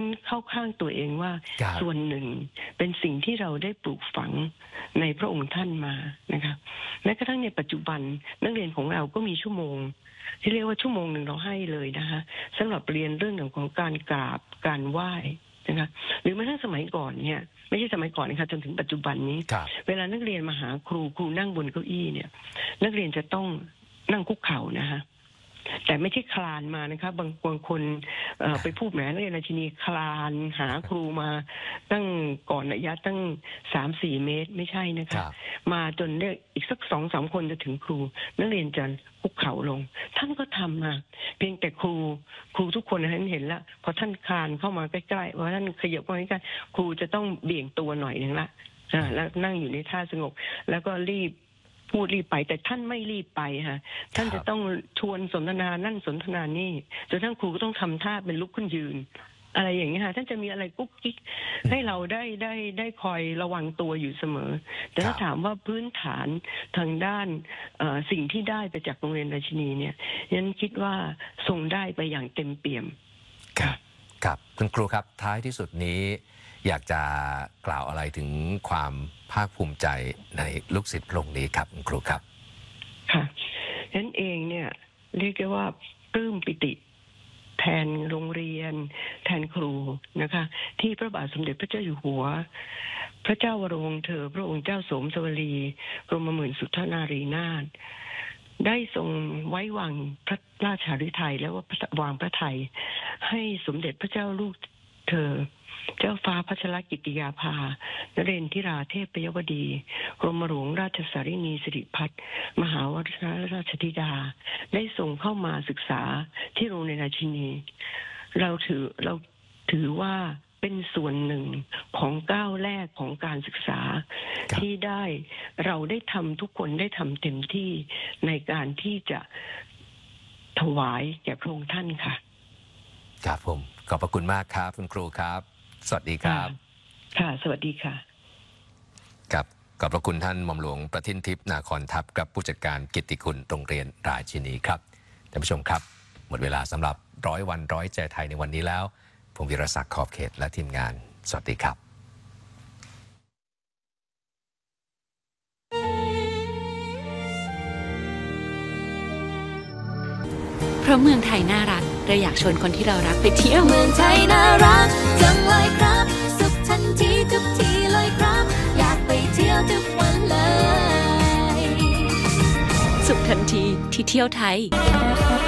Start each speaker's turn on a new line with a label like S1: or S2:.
S1: เข้าข้างตัวเองว่าส่วนหนึ่งเป็นสิ่งที่เราได้ปลูกฝังในพระองค์ท่านมานะคะแม้กระทั่งในปัจจุบันนักเรียนของเราก็มีชั่วโมงที่เรียกว่าชั่วโมงหนึ่งเราให้เลยนะคะสำหรับเรียนเรื่องของการกราบการไหว้นะคะหรือแม้กระทั่งสมัยก่อนเนี่ยไม่ใช่สมัยก่อนนะคะจนถึงปัจจุบันนี้เวลานักเรียนมาหาครูนั่งบนเก้าอี้เนี่ยนักเรียนจะต้องนั่งคุกเข่านะคะแต่ไม่ใช่คลานมานะคะบางคนไปพูดแหมนักเรียนราชินีคลานหาครูมาตั้งก่อนระยะตั้ง 3-4 เมตรไม่ใช่นะคะมาจนเนี่ยอีกสัก 2-3 คนจะถึงครูนักเรียนจะคุกเข่าลงท่านก็ทำมาเพียงแต่ครูทุกคนท่านเห็นแล้วพอท่านคลานเข้ามาใกล้ๆว่าท่านขยับมาใกล้ๆครูจะต้องเบี่ยงตัวหน่อยนึงละแล้วนั่งอยู่ในท่าสงบแล้วก็รีบพูดรีบไปแต่ท่านไม่รีบไปค่ะท่านจะต้องชวนสนทนานั่นสนทนานี่จนทั้งครูก็ต้องทำท่าเป็นลุกขึ้นยืนอะไรอย่างนี้ค่ะท่านจะมีอะไรกุ๊กกิ๊กให้เราได้คอยระวังตัวอยู่เสมอแต่ถ้าถามว่าพื้นฐานทางด้านสิ่งที่ได้ไปจากโรงเรียนราชินีเนี่ยฉันคิดว่าทรงได้ไปอย่างเต็มเปี่ยม
S2: ครับคุณครูครับท้ายที่สุดนี้อยากจะกล่าวอะไรถึงความภาคภูมิใจในลูกศิษย์พระองค์นี้ครับคุณครูครับ
S1: ค่ะฉะนั้นเองเนี่ยเรียกได้ว่าปลื้มปิติแทนโรงเรียนแทนครูนะคะที่พระบาทสมเด็จพระเจ้าอยู่หัวพระเจ้าวรวงศ์เธอพระองค์เจ้าโสมสวลีกรมหมื่นสุทธนารีนาถได้ทรงไว้วางพระราชฤทัยแล้วว่าวางพระทัยให้สมเด็จพระเจ้าลูกเธอเจ้าฟ้าพัชรกิติยาภานเรนทิราเทพยวดีกรมหลวงราชสารินีสิริพัฒน์มหาวชิราชธิดาได้ส่งเข้ามาศึกษาที่โรงเรียนราชินีเราถือว่าเป็นส่วนหนึ่งของก้าวแรกของการศึกษาที่เราได้ทำทุกคนได้ทำเต็มที่ในการที่จะถวายแก่พระองค์ท่านค่ะ
S2: ครับผมขอบพระคุณมากครับคุณครูครับสวัสดีครับ
S1: ค่ะสวัสดีค่ะ
S2: ครับขอบพระคุณท่านหม่อมหลวงประทินทิพย์นาคอนทัพกับผู้จัดการกิตติคุณโรงเรียนราชินีครับท่านผู้ชมครับหมดเวลาสำหรับ100 วัน100 ใจไทยในวันนี้แล้วผมวีรศักดิ์ขอบเขตและทีมงานสวัสดีครับ
S3: เพราะเมืองไทยน่ารักเราอยากชวนคนที่เรารักไปเที่ยวเมืองไทยน่ารักจังเลยครับสุขทันทีทุกทีเลยครับอยากไปเที่ยวทุกวันเลยสุขทันทีที่เที่ยวไทย